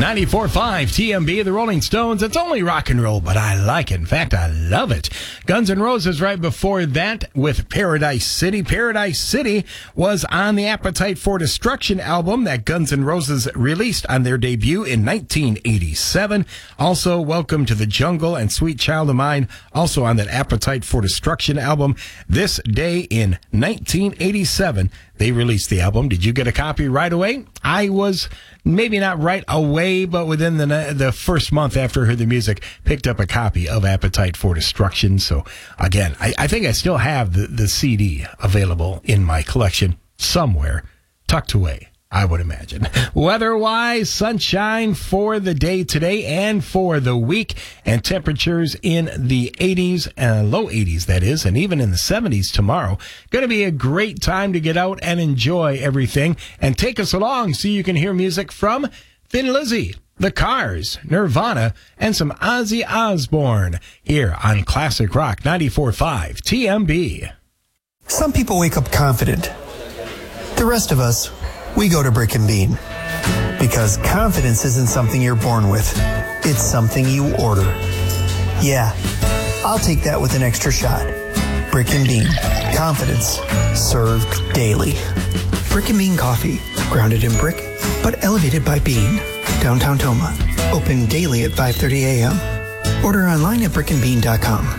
94.5 TMB, the Rolling Stones. It's only rock and roll, but I like it. In fact, I love it. Guns N' Roses right before that with Paradise City. Paradise City was on the Appetite for Destruction album that Guns N' Roses released on their debut in 1987. Also, Welcome to the Jungle and Sweet Child of Mine, also on that Appetite for Destruction album. This day in 1987, they released the album. Did you get a copy right away? I was maybe not right away, but within the first month after I heard the music, picked up a copy of Appetite for Destruction. So again, I think I still have the CD available in my collection somewhere, tucked away, I would imagine. Weather-wise, sunshine for the day today and for the week, and temperatures in the 80s, low 80s that is, and even in the 70s tomorrow. Going to be a great time to get out and enjoy everything, and take us along so you can hear music from Thin Lizzy, The Cars, Nirvana, and some Ozzy Osbourne here on Classic Rock 94.5 TMB. Some people wake up confident. The rest of us, we go to Brick and Bean. Because confidence isn't something you're born with. It's something you order. Yeah, I'll take that with an extra shot. Brick and Bean. Confidence served daily. Brick and Bean coffee. Grounded in brick, but elevated by bean. Downtown Toma. Open daily at 5:30 a.m. Order online at brickandbean.com.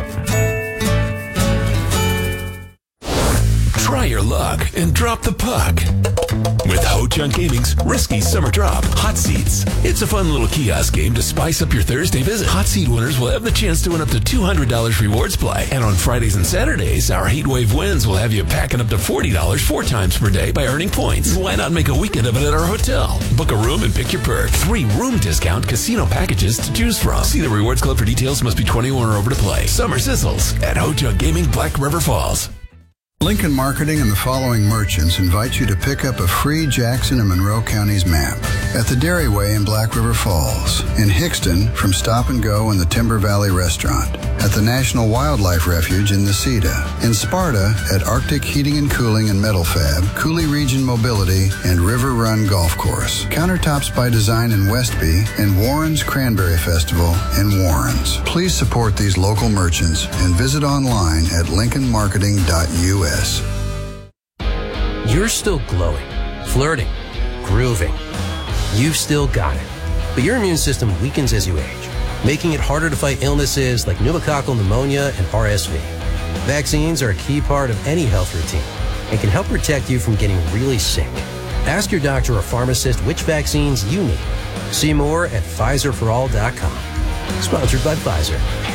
Try your luck and drop the puck with Ho-Chunk Gaming's Risky Summer Drop Hot Seats. It's a fun little kiosk game to spice up your Thursday visit. Hot Seat winners will have the chance to win up to $200 rewards play. And on Fridays and Saturdays, our Heat Wave wins will have you packing up to $40 4 times per day by earning points. Why not make a weekend of it at our hotel? Book a room and pick your perk. 3 room discount casino packages to choose from. See the Rewards Club for details. Must be 21 or over to play. Summer sizzles at Ho-Chunk Gaming, Black River Falls. Lincoln Marketing and the following merchants invite you to pick up a free Jackson and Monroe Counties map at the Dairyway in Black River Falls, in Hickston from Stop and Go and the Timber Valley Restaurant, at the National Wildlife Refuge in Necedah, in Sparta at Arctic Heating and Cooling and Metal Fab, Cooley Region Mobility, and River Run Golf Course, Countertops by Design in Westby, and Warren's Cranberry Festival in Warren's. Please support these local merchants and visit online at lincolnmarketing.us. You're still glowing, flirting, grooving. You've still got it. But your immune system weakens as you age, making it harder to fight illnesses like pneumococcal pneumonia and RSV. Vaccines are a key part of any health routine and can help protect you from getting really sick. Ask your doctor or pharmacist which vaccines you need. See more at PfizerForAll.com. Sponsored by Pfizer.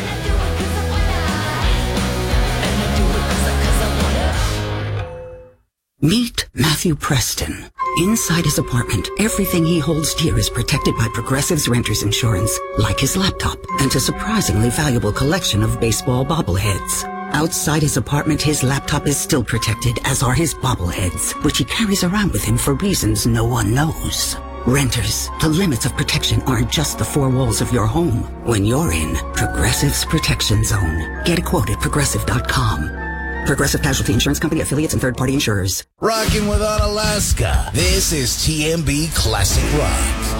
Meet Matthew Preston. Inside his apartment, everything he holds dear is protected by Progressive's Renters Insurance, like his laptop and a surprisingly valuable collection of baseball bobbleheads. Outside his apartment, his laptop is still protected, as are his bobbleheads, which he carries around with him for reasons no one knows. Renters, the limits of protection aren't just the 4 walls of your home. When you're in Progressive's Protection Zone, get a quote at Progressive.com. Progressive Casualty Insurance Company, affiliates, and third-party insurers. Rocking with Unalaska. This is TMB Classic Rock.